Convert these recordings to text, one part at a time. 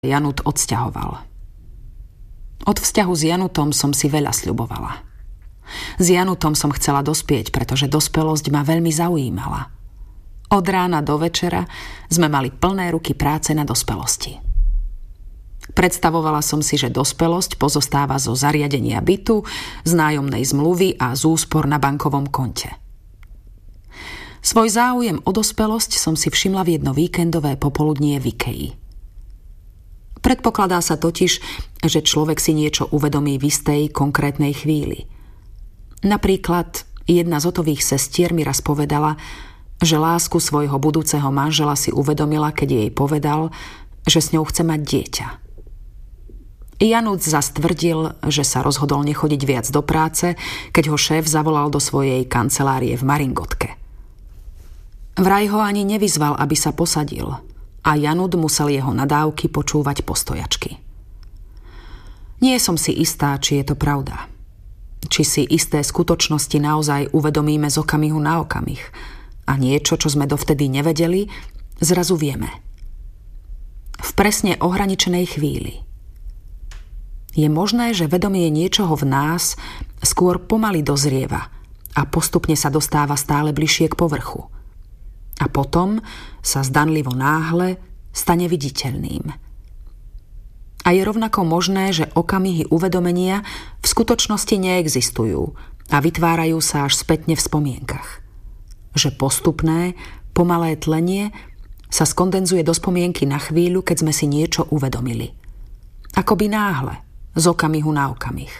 Janut odsťahoval. Od vzťahu s Janutom som si veľa sľubovala. S Janutom som chcela dospieť, pretože dospelosť ma veľmi zaujímala. Od rána do večera sme mali plné ruky práce na dospelosti. Predstavovala som si, že dospelosť pozostáva zo zariadenia bytu, z nájomnej zmluvy a z úspor na bankovom konte. Svoj záujem o dospelosť som si všimla v jedno víkendové popoludnie v Ikei. Predpokladá sa totiž, že človek si niečo uvedomí v istej konkrétnej chvíli. Napríklad jedna z Otových sestier mi raz povedala, že lásku svojho budúceho manžela si uvedomila, keď jej povedal, že s ňou chce mať dieťa. Janut zas tvrdil, že sa rozhodol nechodiť viac do práce, keď ho šéf zavolal do svojej kancelárie v Maringotke. Vraj ho ani nevyzval, aby sa posadil, a Janut musel jeho nadávky počúvať postojačky. Nie som si istá, či je to pravda. Či si isté skutočnosti naozaj uvedomíme z okamihu na okamih a niečo, čo sme dovtedy nevedeli, zrazu vieme. V presne ohraničenej chvíli. Je možné, že vedomie niečoho v nás skôr pomaly dozrieva a postupne sa dostáva stále bližšie k povrchu. A potom sa zdanlivo náhle stane viditeľným. A je rovnako možné, že okamihy uvedomenia v skutočnosti neexistujú a vytvárajú sa až spätne v spomienkach. Že postupné, pomalé tlenie sa skondenzuje do spomienky na chvíľu, keď sme si niečo uvedomili. Akoby náhle, z okamihu na okamih.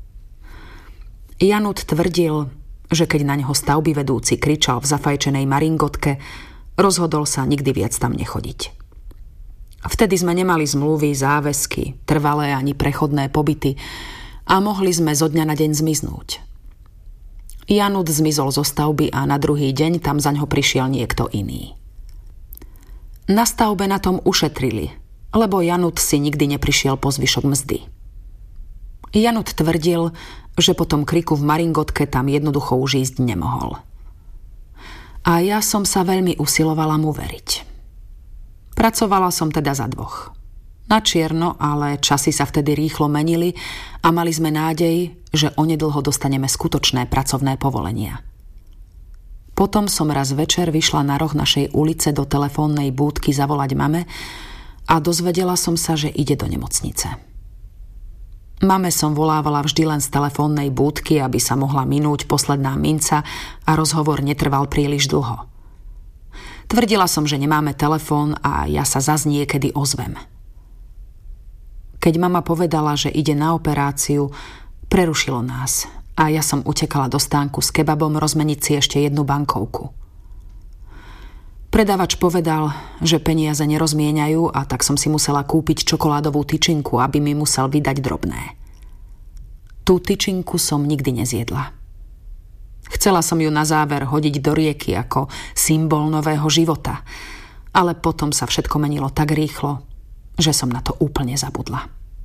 Janut tvrdil, že keď na neho stavby vedúci kričal v zafajčenej Maringotke, rozhodol sa nikdy viac tam nechodiť. Vtedy sme nemali zmluvy, záväzky, trvalé ani prechodné pobyty a mohli sme zo dňa na deň zmiznúť. Janut zmizol zo stavby a na druhý deň tam zaňho prišiel niekto iný. Na stavbe na tom ušetrili, lebo Janut si nikdy neprišiel po zvyšok mzdy. Janut tvrdil, že po tom kriku v Maringotke tam jednoducho už ísť nemohol. A ja som sa veľmi usilovala mu veriť. Pracovala som teda za dvoch. Na čierno, ale časy sa vtedy rýchlo menili a mali sme nádej, že onedlho dostaneme skutočné pracovné povolenia. Potom som raz večer vyšla na roh našej ulice do telefónnej búdky zavolať mame a dozvedela som sa, že ide do nemocnice. Mame som volávala vždy len z telefónnej búdky, aby sa mohla minúť posledná minca a rozhovor netrval príliš dlho. Tvrdila som, že nemáme telefón a ja sa zas niekedy ozvem. Keď mama povedala, že ide na operáciu, prerušilo nás a ja som utekala do stánku s kebabom rozmeniť si ešte jednu bankovku. Predavač povedal, že peniaze nerozmieňajú a tak som si musela kúpiť čokoládovú tyčinku, aby mi musel vydať drobné. Tú tyčinku som nikdy nezjedla. Chcela som ju na záver hodiť do rieky ako symbol nového života, ale potom sa všetko menilo tak rýchlo, že som na to úplne zabudla.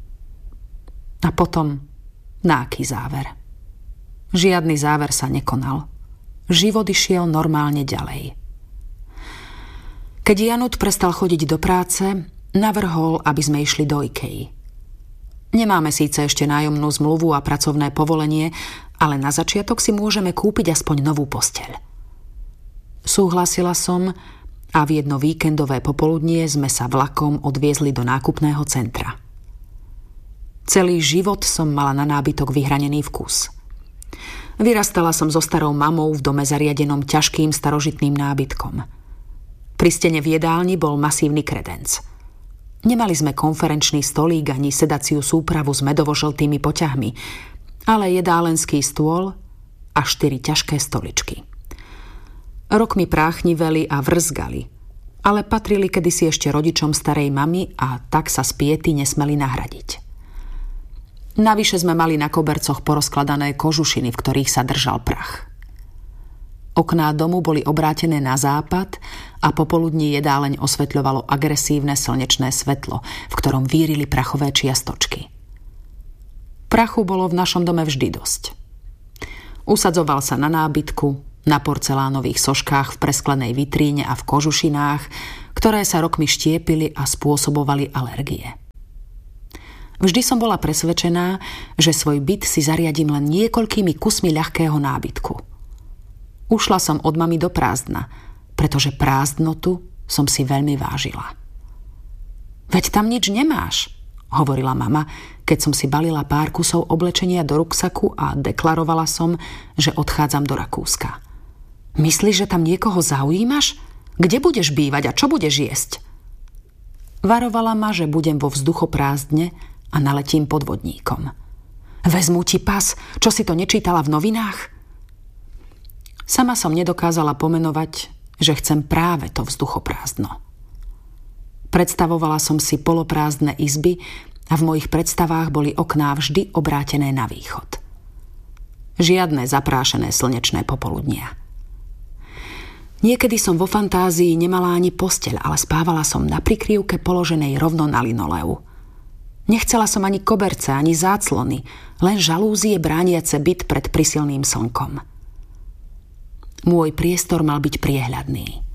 A potom náky záver. Žiadny záver sa nekonal. Život išiel normálne ďalej. Keď Janut prestal chodiť do práce, navrhol, aby sme išli do Ikei. Nemáme síce ešte nájomnú zmluvu a pracovné povolenie, ale na začiatok si môžeme kúpiť aspoň novú posteľ. Súhlasila som a v jedno víkendové popoludnie sme sa vlakom odviezli do nákupného centra. Celý život som mala na nábytok vyhranený vkus. Vyrastala som so starou mamou v dome zariadenom ťažkým starožitným nábytkom. Pri stene v jedálni bol masívny kredenc. Nemali sme konferenčný stolík ani sedaciu súpravu s medovo-žltými poťahmi, ale jedálenský stôl a 4 ťažké stoličky. Rokmi práchniveli a vrzgali, ale patrili kedysi ešte rodičom starej mamy a tak sa z piety nesmeli nahradiť. Navyše sme mali na kobercoch porozkladané kožušiny, v ktorých sa držal prach. Okná domu boli obrátené na západ a popoludní jedáleň osvetľovalo agresívne slnečné svetlo, v ktorom vírili prachové čiastočky. Prachu bolo v našom dome vždy dosť. Usadzoval sa na nábytku, na porcelánových soškách v presklenej vitríne a v kožušinách, ktoré sa rokmi štiepili a spôsobovali alergie. Vždy som bola presvedčená, že svoj byt si zariadím len niekoľkými kusmi ľahkého nábytku. Ušla som od mami do prázdna, pretože prázdnotu som si veľmi vážila. Veď tam nič nemáš, hovorila mama, keď som si balila pár kusov oblečenia do ruksaku a deklarovala som, že odchádzam do Rakúska. Myslíš, že tam niekoho zaujímaš? Kde budeš bývať a čo budeš jesť? Varovala ma, že budem vo vzduchoprázdne a naletím podvodníkom. Vezmú ti pas, čo si to nečítala v novinách? Sama som nedokázala pomenovať, že chcem práve to vzduchoprázdno. Predstavovala som si poloprázdne izby a v mojich predstavách boli okná vždy obrátené na východ. Žiadne zaprášené slnečné popoludnia. Niekedy som vo fantázii nemala ani posteľ, ale spávala som na prikryvke položenej rovno na linoleu. Nechcela som ani koberce, ani záclony, len žalúzie brániace byt pred prisilným slnkom. Môj priestor mal byť priehľadný.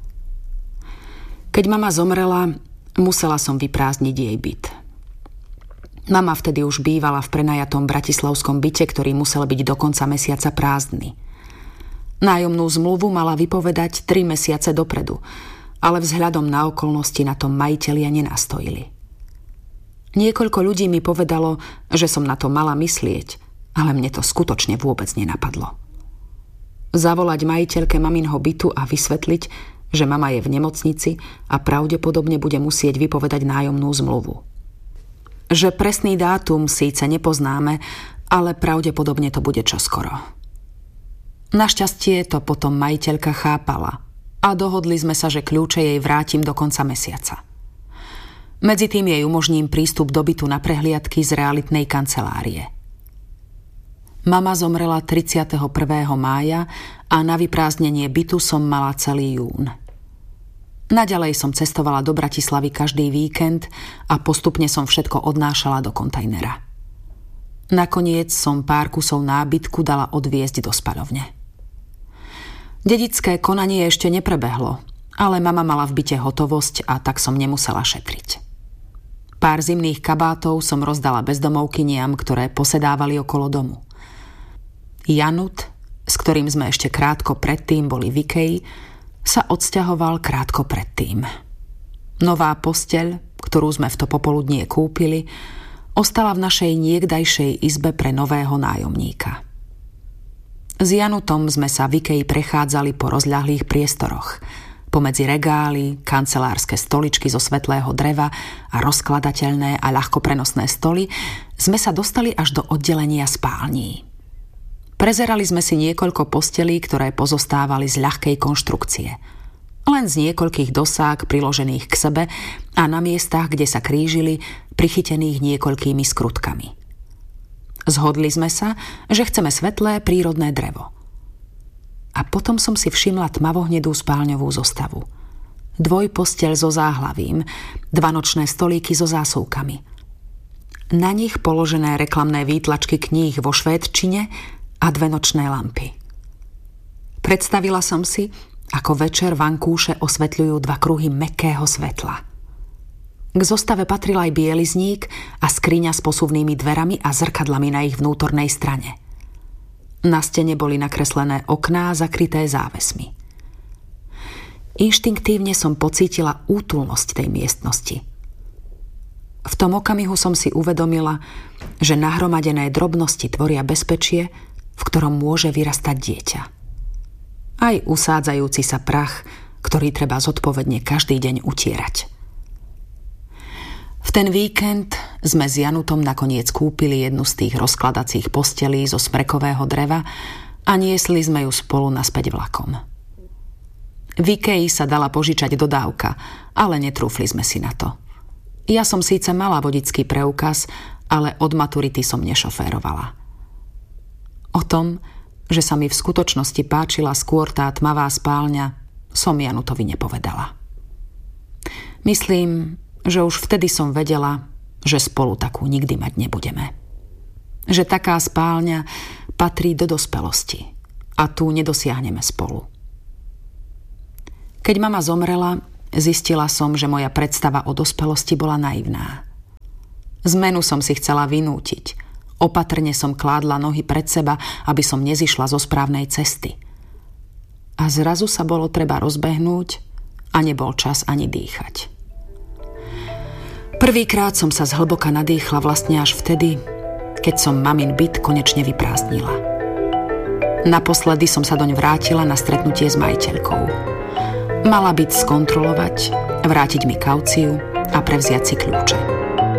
Keď mama zomrela, musela som vyprázdniť jej byt. Mama vtedy už bývala v prenajatom bratislavskom byte, ktorý musel byť do konca mesiaca prázdny. Nájomnú zmluvu mala vypovedať 3 mesiace dopredu, ale vzhľadom na okolnosti na tom majitelia nenastojili. Niekoľko ľudí mi povedalo, že som na to mala myslieť, ale mne to skutočne vôbec nenapadlo. Zavolať majiteľke maminho bytu a vysvetliť, že mama je v nemocnici a pravdepodobne bude musieť vypovedať nájomnú zmluvu. Že presný dátum síce nepoznáme, ale pravdepodobne to bude čoskoro. Našťastie to potom majiteľka chápala a dohodli sme sa, že kľúče jej vrátim do konca mesiaca. Medzi tým jej umožním prístup do bytu na prehliadky z realitnej kancelárie. Mama zomrela 31. mája a na vyprázdnenie bytu som mala celý jún. Naďalej som cestovala do Bratislavy každý víkend a postupne som všetko odnášala do kontajnera. Nakoniec som pár kusov nábytku dala odviezť do spaľovne. Dedické konanie ešte neprebehlo, ale mama mala v byte hotovosť a tak som nemusela šetriť. Pár zimných kabátov som rozdala bezdomovkyniam, ktoré posedávali okolo domu. Janut, s ktorým sme ešte krátko predtým boli v Ikei, sa odsťahoval krátko predtým. Nová posteľ, ktorú sme v to popoludnie kúpili, ostala v našej niekdajšej izbe pre nového nájomníka. S Janutom sme sa v Ikei prechádzali po rozľahlých priestoroch, pomedzi regály, kancelárske stoličky zo svetlého dreva a rozkladateľné a ľahko prenosné stoly sme sa dostali až do oddelenia spální. Prezerali sme si niekoľko postelí, ktoré pozostávali z ľahkej konštrukcie. Len z niekoľkých dosák priložených k sebe a na miestach, kde sa krížili, prichytených niekoľkými skrutkami. Zhodli sme sa, že chceme svetlé prírodné drevo. A potom som si všimla tmavohnedú spálňovú zostavu. Dvojposteľ so záhlavím, 2 nočné stolíky so zásuvkami. Na nich položené reklamné výtlačky kníh vo švédčine a 2 nočné lampy. Predstavila som si, ako večer vankúše osvetľujú 2 kruhy mäkkého svetla. K zostave patril aj bielizník a skriňa s posuvnými dverami a zrkadlami na ich vnútornej strane. Na stene boli nakreslené okná zakryté závesmi. Inštinktívne som pocítila útulnosť tej miestnosti. V tom okamihu som si uvedomila, že nahromadené drobnosti tvoria bezpečie, v ktorom môže vyrastať dieťa. Aj usádzajúci sa prach, ktorý treba zodpovedne každý deň utierať. V ten víkend sme s Janutom nakoniec kúpili jednu z tých rozkladacích postelí zo smrekového dreva a niesli sme ju spolu naspäť vlakom. V Ikei sa dala požičať dodávka, ale netrúfli sme si na to. Ja som síce mala vodický preukaz, ale od maturity som nešoférovala. O tom, že sa mi v skutočnosti páčila skôr tá tmavá spálňa, som Janutovi nepovedala. Myslím, že už vtedy som vedela, že spolu takú nikdy mať nebudeme. Že taká spálňa patrí do dospelosti a tu nedosiahneme spolu. Keď mama zomrela, zistila som, že moja predstava o dospelosti bola naivná. Zmenu som si chcela vynútiť. Opatrne som kládla nohy pred seba, aby som nezišla zo správnej cesty. A zrazu sa bolo treba rozbehnúť a nebol čas ani dýchať. Prvýkrát som sa zhlboka nadýchla vlastne až vtedy, keď som mamin byt konečne vyprázdnila. Naposledy som sa doň vrátila na stretnutie s majiteľkou. Mala byt skontrolovať, vrátiť mi kauciu a prevziať si kľúče.